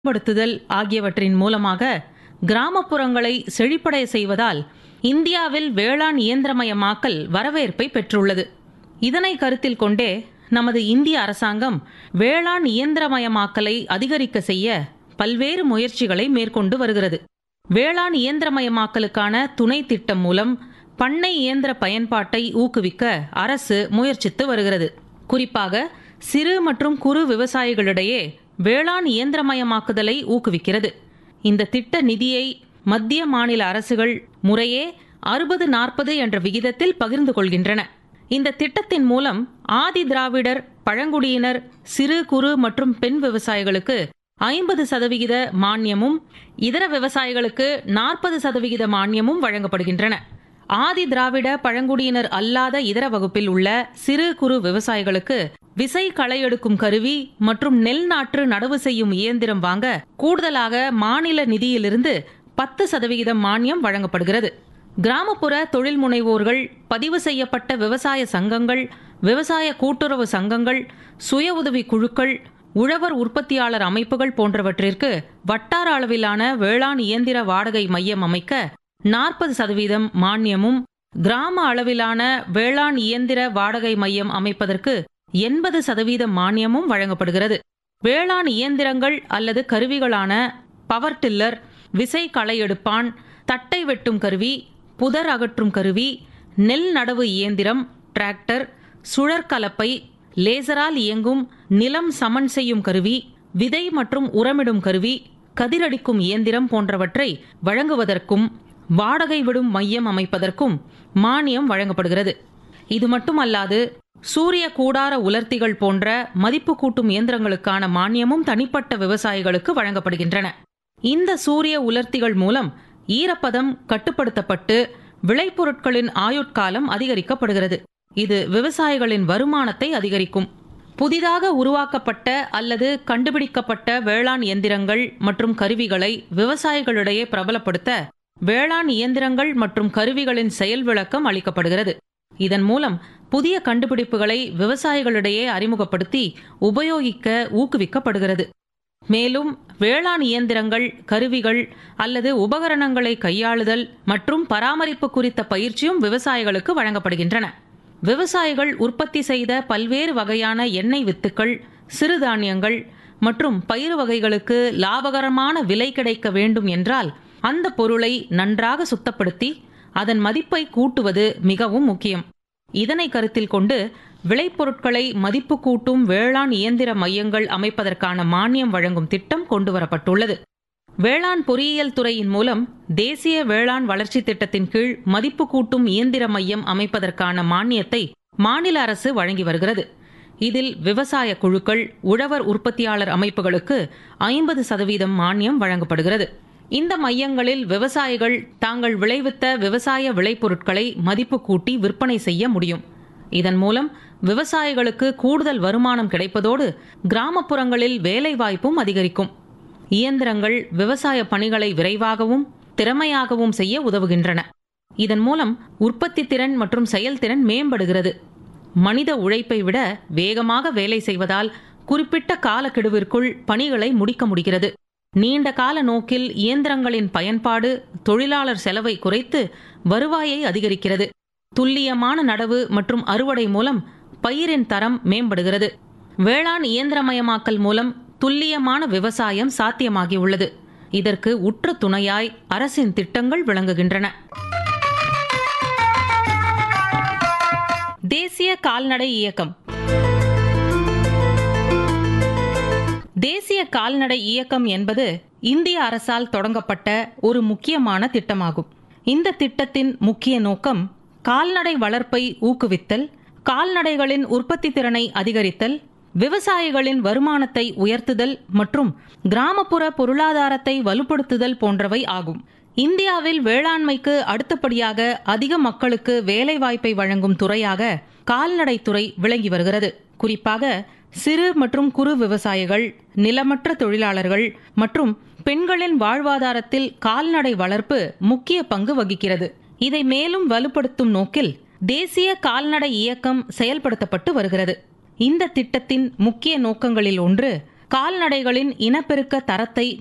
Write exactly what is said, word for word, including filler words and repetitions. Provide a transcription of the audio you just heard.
மேம்படுத்துதல் ஆகியவற்றின் மூலமாக கிராமப்புறங்களை செழிப்படைய செய்வதால் இந்தியாவில் வேளாண் இயந்திரமயமாக்கல் வரவேற்பை பெற்றுள்ளது. இதனை கருத்தில் கொண்டே நமது இந்திய அரசாங்கம் வேளாண் இயந்திரமயமாக்கலை அதிகரிக்க செய்ய பல்வேறு முயற்சிகளை மேற்கொண்டு வருகிறது. வேளாண் இயந்திரமயமாக்கலுக்கான துணை திட்டம் மூலம் பண்ணை இயந்திர பயன்பாட்டை ஊக்குவிக்க அரசு முயற்சித்து வருகிறது. குறிப்பாக சிறு மற்றும் குறு விவசாயிகளிடையே வேளாண் இயந்திரமயமாக்குதலை ஊக்குவிக்கிறது. இந்த திட்ட நிதியை மத்திய மாநில அரசுகள் முறையே அறுபது நாற்பது என்ற விகிதத்தில் பகிர்ந்து கொள்கின்றன. இந்த திட்டத்தின் மூலம் ஆதி திராவிடர், பழங்குடியினர், சிறு குறு மற்றும் பெண் விவசாயிகளுக்கு ஐம்பது சதவிகித மானியமும் இதர விவசாயிகளுக்கு நாற்பது சதவிகித மானியமும் வழங்கப்படுகின்றன. ஆதி திராவிட பழங்குடியினர் அல்லாத இதர வகுப்பில் உள்ள சிறு குறு விவசாயிகளுக்கு விசை களை எடுக்கும் கருவி மற்றும் நெல் நாற்று நடவு செய்யும் இயந்திரம் வாங்க கூடுதலாக மாநில நிதியிலிருந்து பத்து சதவிகிதம் மானியம் வழங்கப்படுகிறது. கிராமப்புற தொழில் முனைவோர்கள், பதிவு செய்யப்பட்ட விவசாய சங்கங்கள், விவசாய கூட்டுறவு சங்கங்கள், சுய உதவி குழுக்கள், உழவர் உற்பத்தியாளர் அமைப்புகள் போன்றவற்றிற்கு வட்டார அளவிலான வேளாண் இயந்திர வாடகை மையம் அமைக்க நாற்பது சதவீதம் மானியமும், கிராம அளவிலான வேளாண் இயந்திர வாடகை மையம் அமைப்பதற்கு எண்பது சதவீதம் மானியமும் வழங்கப்படுகிறது. வேளாண் இயந்திரங்கள் அல்லது கருவிகளான பவர் டில்லர், விசை களை எடுப்பான், தட்டை வெட்டும் கருவி, புதர் அகற்றும் கருவி, நெல் நடவு இயந்திரம், டிராக்டர், சுழற்கலப்பை, லேசரால் இயங்கும் நிலம் சமன் செய்யும் கருவி, விதை மற்றும் உரமிடும் கருவி, கதிரடிக்கும் இயந்திரம் போன்றவற்றை வழங்குவதற்கும் வாடகை விடும் மையம் அமைப்பதற்கும் மானியம் வழங்கப்படுகிறது. இது மட்டுமல்லாது சூரிய கூடார உலர்த்திகள் போன்ற மதிப்பு கூட்டும் இயந்திரங்களுக்கான மானியமும் தனிப்பட்ட விவசாயிகளுக்கு வழங்கப்படுகின்றன. இந்த சூரிய உலர்த்திகள் மூலம் ஈரப்பதம் கட்டுப்படுத்தப்பட்டு விளைபொருட்களின் ஆயுட்காலம் அதிகரிக்கப்படுகிறது. இது விவசாயிகளின் வருமானத்தை அதிகரிக்கும். புதிதாக உருவாக்கப்பட்ட அல்லது கண்டுபிடிக்கப்பட்ட வேளாண் இயந்திரங்கள் மற்றும் கருவிகளை விவசாயிகளிடையே பிரபலப்படுத்த வேளாண் இயந்திரங்கள் மற்றும் கருவிகளின் செயல் விளக்கம் அளிக்கப்படுகிறது. இதன் மூலம் புதிய கண்டுபிடிப்புகளை விவசாயிகளிடையே அறிமுகப்படுத்தி உபயோகிக்க ஊக்குவிக்கப்படுகிறது. மேலும் வேளாண் இயந்திரங்கள், கருவிகள் அல்லது உபகரணங்களை கையாளுதல் மற்றும் பராமரிப்பு குறித்த பயிற்சியும் விவசாயிகளுக்கு வழங்கப்படுகின்றன. விவசாயிகள் உற்பத்தி செய்த பல்வேறு வகையான எண்ணெய் வித்துக்கள், சிறுதானியங்கள் மற்றும் பயிறு வகைகளுக்கு லாபகரமான விலை கிடைக்க வேண்டும் என்றால் அந்த பொருளை நன்றாக சுத்தப்படுத்தி அதன் மதிப்பை கூட்டுவது மிகவும் முக்கியம். இதனை கருத்தில் கொண்டு விளைபொருட்களை மதிப்பு கூட்டும் வேளாண் இயந்திர மையங்கள் அமைப்பதற்கான மானியம் வழங்கும் திட்டம் கொண்டுவரப்பட்டுள்ளது. வேளாண் பொறியியல் துறையின் மூலம் தேசிய வேளாண் வளர்ச்சி திட்டத்தின் கீழ் மதிப்பு கூட்டும் இயந்திர மையம் அமைப்பதற்கான மானியத்தை மாநில அரசு வழங்கி வருகிறது. இதில் விவசாய குழுக்கள், உழவர் உற்பத்தியாளர் அமைப்புகளுக்கு ஐம்பது சதவீதம் மானியம் வழங்கப்படுகிறது. இந்த மையங்களில் விவசாயிகள் தாங்கள் விளைவித்த விவசாய விளைபொருட்களை மதிப்பு கூட்டி விற்பனை செய்ய முடியும். இதன் மூலம் விவசாயிகளுக்கு கூடுதல் வருமானம் கிடைப்பதோடு கிராமப்புறங்களில் வேலைவாய்ப்பும் அதிகரிக்கும். இயந்திரங்கள் விவசாய பணிகளை விரைவாகவும் திறமையாகவும் செய்ய உதவுகின்றன. இதன் மூலம் உற்பத்தி திறன் மற்றும் செயல்திறன் மேம்படுகிறது. மனித உழைப்பை விட வேகமாக வேலை செய்வதால் குறிப்பிட்ட காலக்கெடுவிற்குள் பணிகளை முடிக்க முடிகிறது. நீண்ட கால நோக்கில் இயந்திரங்களின் பயன்பாடு தொழிலாளர் செலவை குறைத்து வருவாயை அதிகரிக்கிறது. துல்லியமான நடவு மற்றும் அறுவடை மூலம் பயிரின் தரம் மேம்படுகிறது. வேளாண் இயந்திரமயமாக்கல் மூலம் துல்லியமான விவசாயம் சாத்தியமாகியுள்ளது. இதற்கு உற்ற துணையாய் அரசின் திட்டங்கள் விளங்குகின்றன. தேசிய கால்நடை இயக்கம். தேசிய கால்நடை இயக்கம் என்பது இந்திய அரசால் தொடங்கப்பட்ட ஒரு முக்கியமான திட்டமாகும். இந்த திட்டத்தின் முக்கிய நோக்கம் கால்நடை வளர்ப்பை ஊக்குவித்தல், கால்நடைகளின் உற்பத்தி திறனை அதிகரித்தல், விவசாயிகளின் வருமானத்தை உயர்த்துதல் மற்றும் கிராமப்புற பொருளாதாரத்தை வலுப்படுத்துதல் போன்றவை ஆகும். இந்தியாவில் வேளாண்மைக்கு அடுத்தபடியாக அதிக மக்களுக்கு வேலைவாய்ப்பை வழங்கும் துறையாக கால்நடைத்துறை விளங்கி வருகிறது. குறிப்பாக சிறு மற்றும் குறு விவசாயிகள், நிலமற்ற தொழிலாளர்கள் மற்றும் பெண்களின் வாழ்வாதாரத்தில் கால்நடை வளர்ப்பு முக்கிய பங்கு வகிக்கிறது. இதை மேலும் வலுப்படுத்தும் நோக்கில் தேசிய கால்நடை இயக்கம் செயல்படுத்தப்பட்டு வருகிறது. இந்த திட்டத்தின் முக்கிய நோக்கங்களில் ஒன்று கால்நடைகளின் இனப்பெருக்க தரத்தை